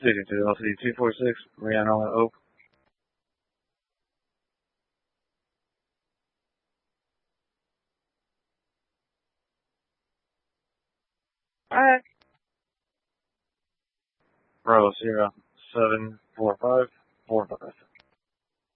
62 LC 246, Rihanna Oak. Alright. Bro 074545.